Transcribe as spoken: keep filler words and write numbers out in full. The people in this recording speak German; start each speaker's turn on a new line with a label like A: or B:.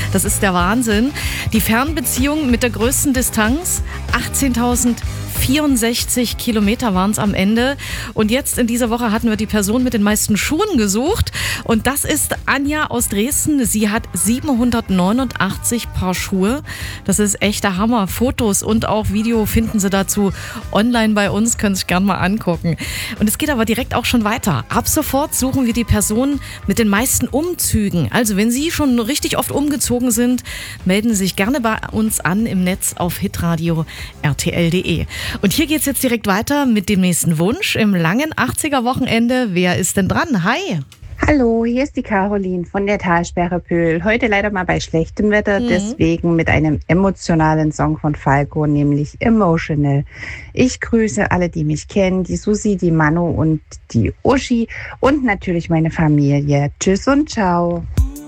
A: Das ist der Wahnsinn. Die Fernbeziehung mit der größten Distanz, achtzehntausendvierundsechzig Kilometer waren es am Ende. Und jetzt in dieser Woche hatten wir die Person mit den meisten Schuhen gesucht. Und das ist Anja aus Dresden. Sie hat siebenhundertneunundachtzig Paar Schuhe. Das ist echt der Hammer. Fotos und auch Video finden Sie dazu online bei uns. Können Sie sich gerne mal angucken. Und es geht aber direkt auch schon weiter. Ab sofort suchen wir die Person mit den meisten Umzügen. Also wenn Sie schon richtig oft umgezogen sind, melden Sie sich gerne bei uns an im Netz auf hitradio r t l punkt d e. Und hier geht es jetzt direkt weiter mit dem nächsten Wunsch im langen achtziger-Wochenende. Wer ist denn dran? Hi!
B: Hallo, hier ist die Caroline von der Talsperre Pöhl. Heute leider mal bei schlechtem Wetter, mhm. deswegen mit einem emotionalen Song von Falco, nämlich Emotional. Ich grüße alle, die mich kennen, die Susi, die Manu und die Uschi und natürlich meine Familie. Tschüss und ciao.